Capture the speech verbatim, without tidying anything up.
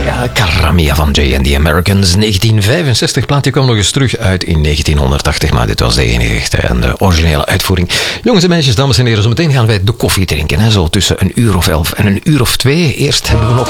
Ja, Caramia van Jay and the Americans. negentien vijfenzestig, plaatje kwam nog eens terug uit in negentienhonderdtachtig, maar dit was de enige echte en de originele uitvoering. Jongens en meisjes, dames en heren, zo meteen gaan wij de koffie drinken. Hè, zo tussen een uur of elf en een uur of twee. Eerst hebben we nog